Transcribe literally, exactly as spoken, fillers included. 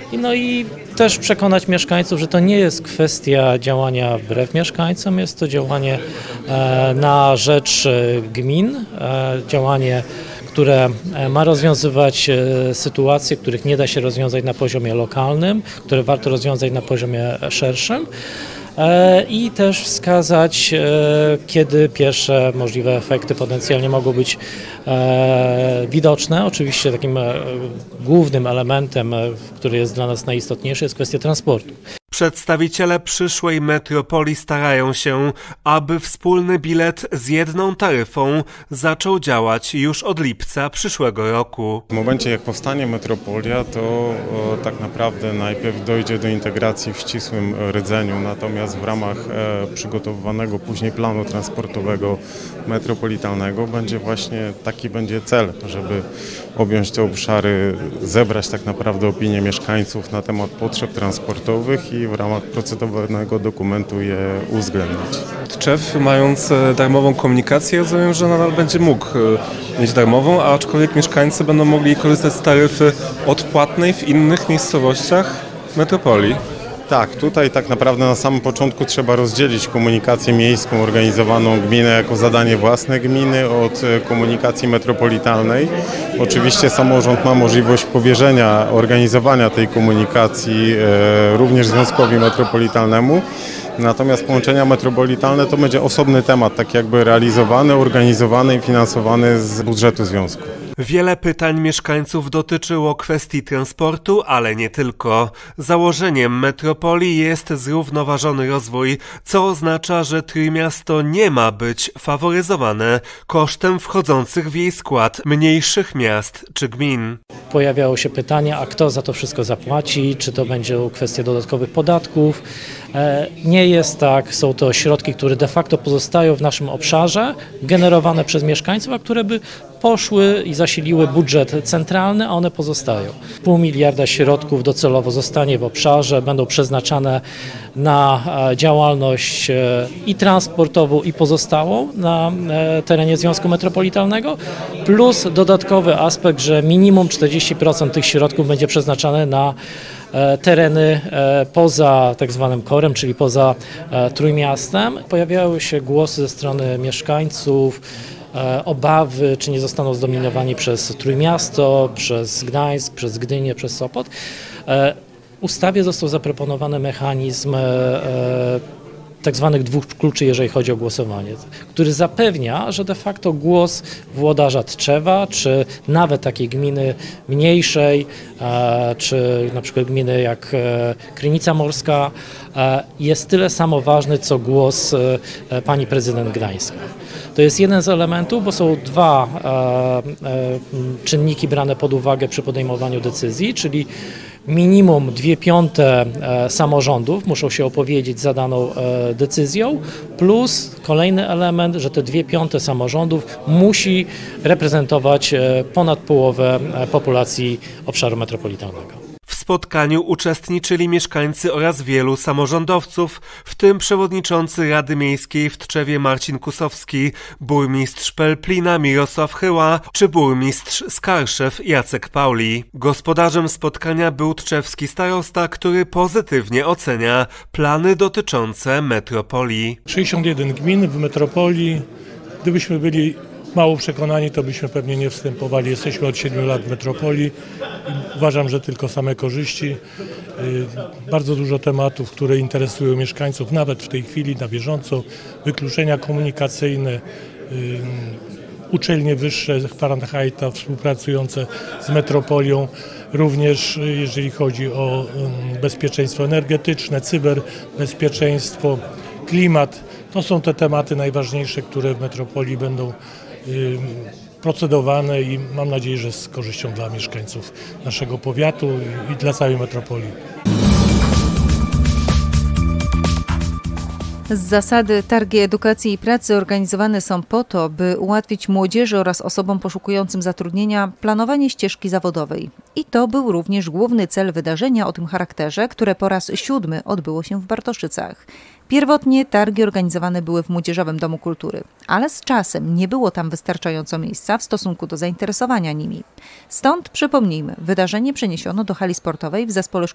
No i też przekonać mieszkańców, że to nie jest kwestia działania wbrew mieszkańcom, jest to działanie na rzecz gmin, działanie, które ma rozwiązywać sytuacje, których nie da się rozwiązać na poziomie lokalnym, które warto rozwiązać na poziomie szerszym. I też wskazać, kiedy pierwsze możliwe efekty potencjalnie mogą być widoczne. Oczywiście takim głównym elementem, który jest dla nas najistotniejszy, jest kwestia transportu. Przedstawiciele przyszłej metropolii starają się, aby wspólny bilet z jedną taryfą zaczął działać już od lipca przyszłego roku. W momencie jak powstanie metropolia, to o, tak naprawdę najpierw dojdzie do integracji w ścisłym rdzeniu, natomiast w ramach e, przygotowywanego później planu transportowego metropolitalnego będzie właśnie taki będzie cel, żeby objąć te obszary, zebrać tak naprawdę opinię mieszkańców na temat potrzeb transportowych i w ramach procedowanego dokumentu je uwzględnić. Tczew, mając darmową komunikację, rozumiem, że nadal będzie mógł mieć darmową, a aczkolwiek mieszkańcy będą mogli korzystać z taryfy odpłatnej w innych miejscowościach metropolii. Tak, tutaj tak naprawdę na samym początku trzeba rozdzielić komunikację miejską organizowaną gminę jako zadanie własne gminy od komunikacji metropolitalnej. Oczywiście samorząd ma możliwość powierzenia organizowania tej komunikacji e, również związkowi metropolitalnemu. Natomiast połączenia metropolitalne to będzie osobny temat, tak jakby realizowany, organizowany i finansowany z budżetu związku. Wiele pytań mieszkańców dotyczyło kwestii transportu, ale nie tylko. Założeniem metropolii jest zrównoważony rozwój, co oznacza, że Trójmiasto nie ma być faworyzowane kosztem wchodzących w jej skład mniejszych miast czy gmin. Pojawiało się pytanie, a kto za to wszystko zapłaci, czy to będzie kwestia dodatkowych podatków. Nie jest tak, są to środki, które de facto pozostają w naszym obszarze, generowane przez mieszkańców, a które by poszły i zasiliły budżet centralny, a one pozostają. Pół miliarda środków docelowo zostanie w obszarze, będą przeznaczane na działalność i transportową, i pozostałą na terenie Związku Metropolitalnego, plus dodatkowy aspekt, że minimum czterdzieści procent tych środków będzie przeznaczane na tereny poza tak zwanym korem, czyli poza Trójmiastem. Pojawiały się głosy ze strony mieszkańców, obawy, czy nie zostaną zdominowani przez Trójmiasto, przez Gdańsk, przez Gdynię, przez Sopot. W ustawie został zaproponowany mechanizm tak zwanych dwóch kluczy, jeżeli chodzi o głosowanie, który zapewnia, że de facto głos włodarza Tczewa, czy nawet takiej gminy mniejszej, czy na przykład gminy jak Krynica Morska, jest tyle samo ważny, co głos pani prezydent Gdańska. To jest jeden z elementów, bo są dwa czynniki brane pod uwagę przy podejmowaniu decyzji, czyli minimum dwie piąte samorządów muszą się opowiedzieć za daną decyzją, plus kolejny element, że te dwie piąte samorządów musi reprezentować ponad połowę populacji obszaru metropolitalnego. W spotkaniu uczestniczyli mieszkańcy oraz wielu samorządowców, w tym przewodniczący Rady Miejskiej w Tczewie Marcin Kusowski, burmistrz Pelplina Mirosław Chyła czy burmistrz Skarszew Jacek Pauli. Gospodarzem spotkania był tczewski starosta, który pozytywnie ocenia plany dotyczące metropolii. sześćdziesiąt jeden gmin w metropolii. Gdybyśmy byli mało przekonani, to byśmy pewnie nie wstępowali. Jesteśmy od siedmiu lat w metropolii. Uważam, że tylko same korzyści. Bardzo dużo tematów, które interesują mieszkańców, nawet w tej chwili na bieżąco. Wykluczenia komunikacyjne, uczelnie wyższe Fahrenheita współpracujące z metropolią. Również jeżeli chodzi o bezpieczeństwo energetyczne, cyberbezpieczeństwo, klimat. To są te tematy najważniejsze, które w metropolii będą procedowane i mam nadzieję, że z korzyścią dla mieszkańców naszego powiatu i dla całej metropolii. Z zasady targi edukacji i pracy organizowane są po to, by ułatwić młodzieży oraz osobom poszukującym zatrudnienia planowanie ścieżki zawodowej. I to był również główny cel wydarzenia o tym charakterze, które po raz siódmy odbyło się w Bartoszycach. Pierwotnie targi organizowane były w Młodzieżowym Domu Kultury, ale z czasem nie było tam wystarczająco miejsca w stosunku do zainteresowania nimi. Stąd, przypomnijmy, wydarzenie przeniesiono do hali sportowej w Zespole